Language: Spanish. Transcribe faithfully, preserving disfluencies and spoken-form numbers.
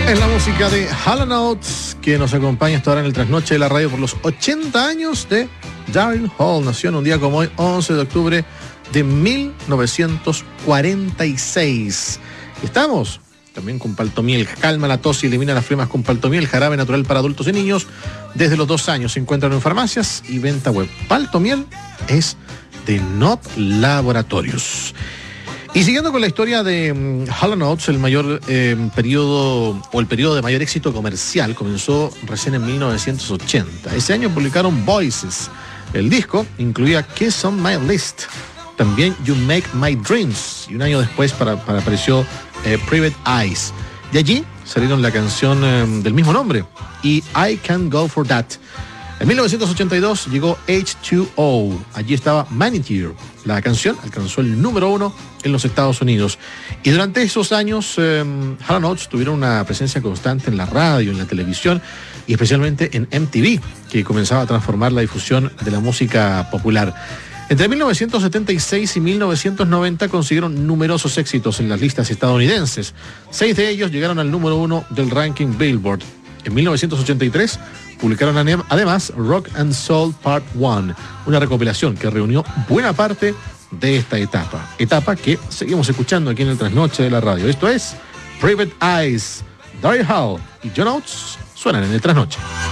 Es la música de Hall and Oates que nos acompaña hasta ahora en el trasnoche de la radio por los ochenta años de Daryl Hall. Nació en un día como hoy, once de octubre de mil novecientos cuarenta y seis. Y estamos también con Paltomiel. Calma la tos y elimina las flemas con Paltomiel, jarabe natural para adultos y niños. Desde los dos años se encuentran en farmacias y venta web. Paltomiel es de Not Laboratorios. Y siguiendo con la historia de um, Hall and Oates, el mayor eh, periodo o el periodo de mayor éxito comercial comenzó recién en mil novecientos ochenta. Ese año publicaron Voices. El disco incluía Kiss on My List, también You Make My Dreams, y un año después para, para apareció eh, Private Eyes. De allí salieron la canción eh, del mismo nombre y I Can Go For That. En mil novecientos ochenta y dos llegó H dos O. Allí estaba Manicure. La canción alcanzó el número uno en los Estados Unidos. Y durante esos años, eh, Hall and Oates tuvieron una presencia constante en la radio, en la televisión y especialmente en M T V, que comenzaba a transformar la difusión de la música popular. Entre mil novecientos setenta y seis y mil novecientos noventa consiguieron numerosos éxitos en las listas estadounidenses. Seis de ellos llegaron al número uno del ranking Billboard. En mil novecientos ochenta y tres publicaron además Rock and Soul Part uno, una recopilación que reunió buena parte de esta etapa. Etapa que seguimos escuchando aquí en el trasnoche de la radio. Esto es Private Eyes. Daryl Hall y John Oates suenan en el trasnoche.